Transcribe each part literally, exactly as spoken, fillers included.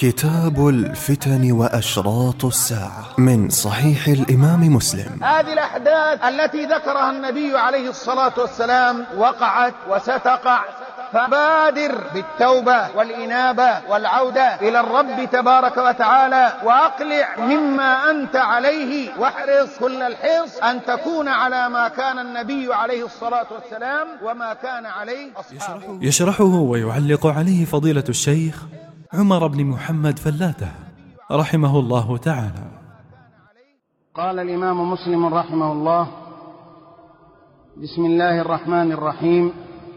كتاب الفتن وأشراط الساعة من صحيح الإمام مسلم. هذه الأحداث التي ذكرها النبي عليه الصلاة والسلام وقعت وستقع، فبادر بالتوبة والإنابة والعودة إلى الرب تبارك وتعالى، وأقلع مما أنت عليه، واحرص كل الحرص أن تكون على ما كان النبي عليه الصلاة والسلام وما كان عليه أصحابه. يشرحه ويعلق عليه فضيلة الشيخ عمر بن محمد فلاتة رحمه الله تعالى. قال الإمام مسلم رحمه الله: بسم الله الرحمن الرحيم.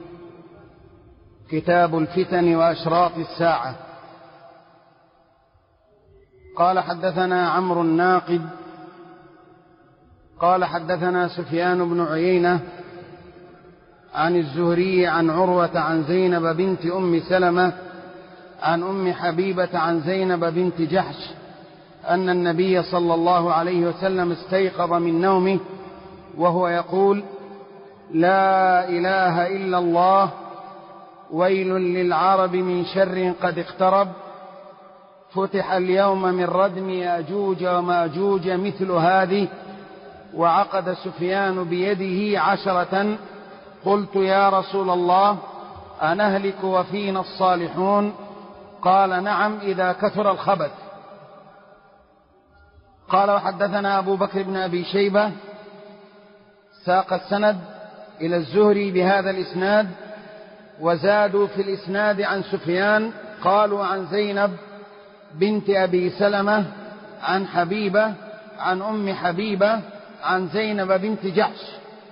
كتاب الفتن وأشراط الساعة. قال حدثنا عمرو الناقد قال حدثنا سفيان بن عيينة عن الزهري عن عروة عن زينب بنت أم سلمة عن أم حبيبة عن زينب بنت جحش أن النبي صلى الله عليه وسلم استيقظ من نومه وهو يقول: لا إله إلا الله، ويل للعرب من شر قد اقترب، فتح اليوم من ردم يأجوج ومأجوج مثل هذه، وعقد سفيان بيده عشرة. قلت: يا رسول الله، أنهلك وفينا الصالحون؟ قال: نعم، إذا كثر الخبث. قال: وحدثنا أبو بكر بن أبي شيبة ساق السند إلى الزهري بهذا الإسناد، وزادوا في الإسناد عن سفيان، قالوا عن زينب بنت أبي سلمة عن حبيبة عن أم حبيبة عن زينب بنت جحش.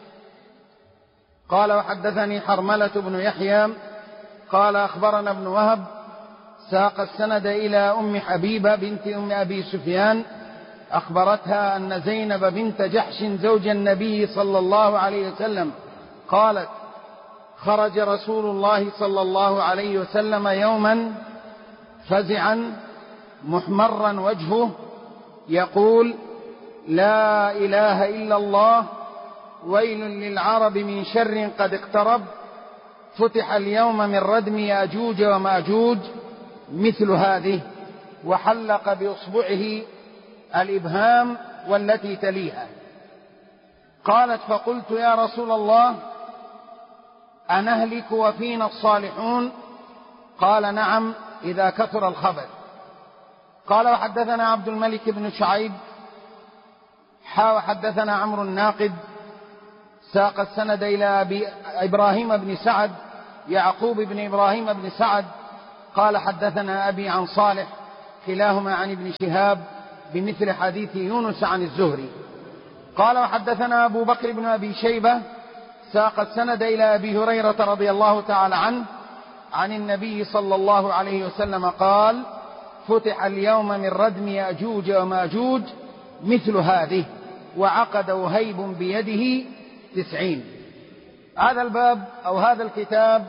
قال: وحدثني حرملة بن يحيى قال أخبرنا ابن وهب ساق السند إلى أم حبيبة بنت أم أبي سفيان، أخبرتها أن زينب بنت جحش زوج النبي صلى الله عليه وسلم قالت: خرج رسول الله صلى الله عليه وسلم يوما فزعا محمرا وجهه يقول: لا إله إلا الله، ويل للعرب من شر قد اقترب، فتح اليوم من ردم يأجوج ومأجوج مثل هذه، وحلق بإصبعه الإبهام والتي تليها. قالت: فقلت: يا رسول الله، أنهلك وفينا الصالحون؟ قال: نعم، إذا كثر الخبث. قال: وحدثنا عبد الملك بن شعيب حا وحدثنا عمرو الناقد ساق السند إلى أبي إبراهيم بن سعد يعقوب بن إبراهيم بن سعد قال: حدثنا أبي عن صالح، كلاهما عن ابن شهاب بمثل حديث يونس عن الزهري. قال: وحدثنا أبو بكر بن أبي شيبة ساق السند إلى أبي هريرة رضي الله تعالى عنه عن النبي صلى الله عليه وسلم قال: فتح اليوم من ردم يأجوج وماجوج مثل هذه، وعقد وهيب بيده تسعين. هذا الباب أو هذا الكتاب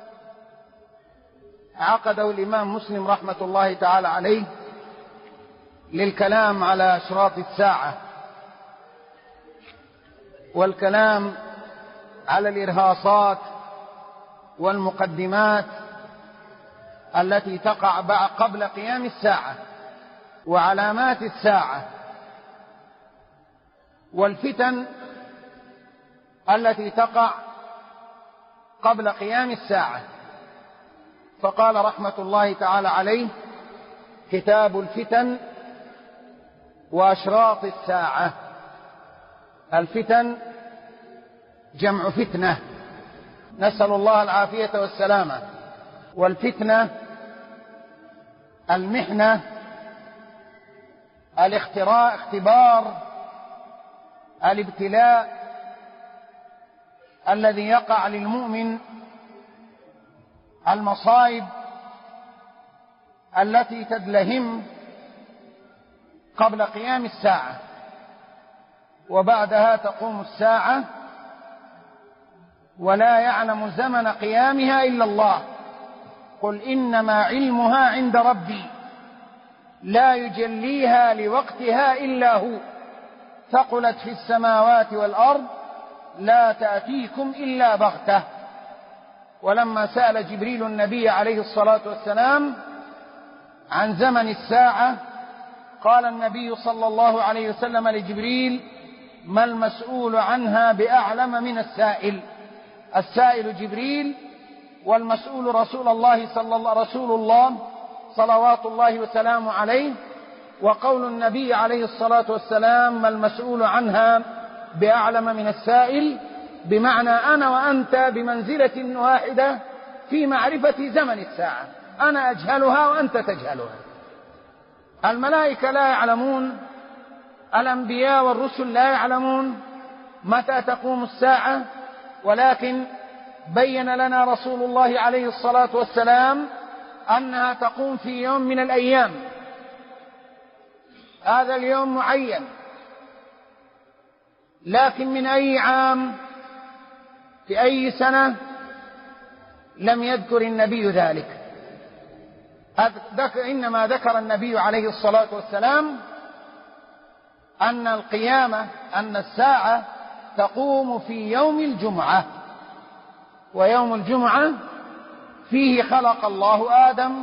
عقده الإمام مسلم رحمة الله تعالى عليه للكلام على أشراط الساعة، والكلام على الإرهاصات والمقدمات التي تقع قبل قيام الساعة، وعلامات الساعة، والفتن التي تقع قبل قيام الساعة. فقال رحمة الله تعالى عليه: كتاب الفتن وأشراط الساعة. الفتن جمع فتنة، نسأل الله العافية والسلامة. والفتنة المحنة، الاختراء، اختبار، الابتلاء الذي يقع للمؤمن، المصائب التي تدلهم قبل قيام الساعة، وبعدها تقوم الساعة ولا يعلم زمن قيامها إلا الله. قل إنما علمها عند ربي لا يجليها لوقتها إلا هو، ثقلت في السماوات والأرض لا تأتيكم إلا بغتة. ولما سأل جبريل النبي عليه الصلاة والسلام عن زمن الساعة قال النبي صلى الله عليه وسلم لجبريل: ما المسؤول عنها بأعلم من السائل؟ السائل جبريل والمسؤول رسول الله صلى الله رسول الله صلوات الله وسلامه عليه. وقول النبي عليه الصلاة والسلام: ما المسؤول عنها بأعلم من السائل، بمعنى أنا وأنت بمنزلة واحدة في معرفة زمن الساعة، أنا أجهلها وأنت تجهلها. الملائكة لا يعلمون، الأنبياء والرسل لا يعلمون متى تقوم الساعة، ولكن بين لنا رسول الله عليه الصلاة والسلام أنها تقوم في يوم من الأيام. هذا اليوم معين، لكن من أي عام في أي سنة لم يذكر النبي ذلك. إنما ذكر النبي عليه الصلاة والسلام أن القيامة أن الساعة تقوم في يوم الجمعة، ويوم الجمعة فيه خلق الله آدم،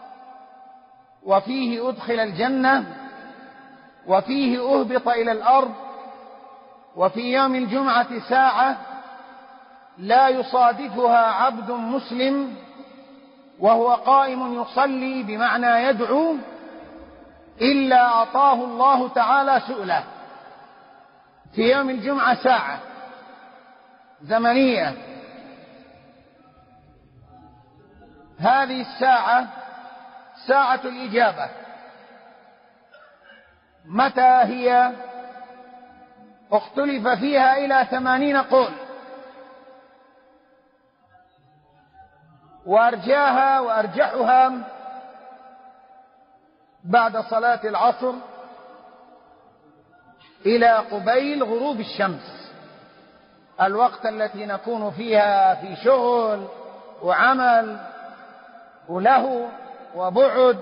وفيه أدخل الجنة، وفيه أهبط إلى الأرض. وفي يوم الجمعة ساعة لا يصادفها عبد مسلم وهو قائم يصلي، بمعنى يدعو، إلا أعطاه الله تعالى سؤله. في يوم الجمعة ساعة زمنية، هذه الساعة ساعة الإجابة. متى هي؟ اختلف فيها إلى ثمانين قول، وأرجاها وأرجحها بعد صلاة العصر إلى قبيل غروب الشمس، الوقت التي نكون فيها في شغل وعمل وله وبعد.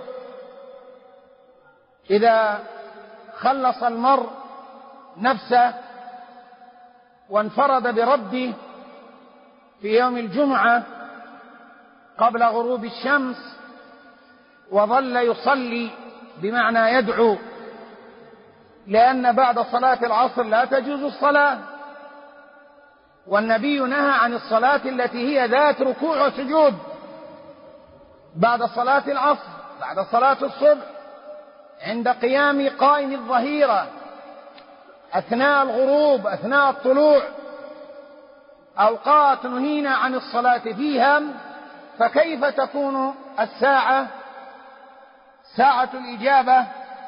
إذا خلص المرء نفسه وانفرد بربه في يوم الجمعة قبل غروب الشمس وظل يصلي، بمعنى يدعو، لأن بعد صلاة العصر لا تجوز الصلاة، والنبي نهى عن الصلاة التي هي ذات ركوع وسجود بعد صلاة العصر، بعد صلاة الصبح، عند قيام قائم الظهيرة، أثناء الغروب، أثناء الطلوع، أوقات نهينا عن الصلاة فيها. فكيف تكون الساعة ساعة الإجابة